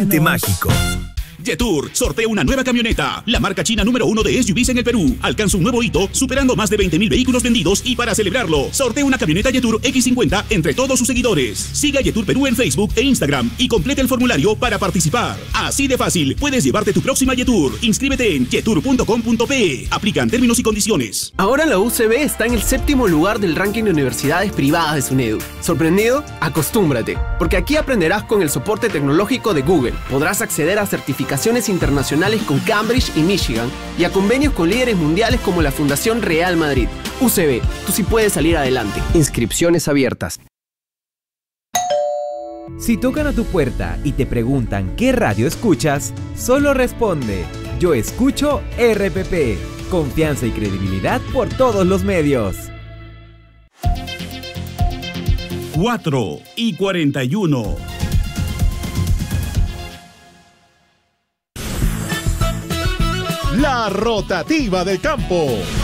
Mágico. Jetour sortea una nueva camioneta. La marca china número 1 de SUVs en el Perú alcanza un nuevo hito, superando más de 20.000 vehículos vendidos, y para celebrarlo, sortea una camioneta Jetour X50 entre todos sus seguidores. Siga a Jetour Perú en Facebook e Instagram y completa el formulario para participar. Así de fácil, puedes llevarte tu próxima Jetour. Inscríbete en jetour.com.pe. Aplican términos y condiciones. Ahora la UCB está en el 7º lugar del ranking de universidades privadas de SUNEDU. ¿Sorprendido? Acostúmbrate, porque aquí aprenderás con el soporte tecnológico de Google. Podrás acceder a certificaciones internacionales con Cambridge y Michigan y a convenios con líderes mundiales como la Fundación Real Madrid. UCB, tú sí puedes salir adelante. Inscripciones abiertas. Si tocan a tu puerta y te preguntan qué radio escuchas, solo responde: yo escucho RPP. Confianza y credibilidad por todos los medios. 4:41. La rotativa del campo.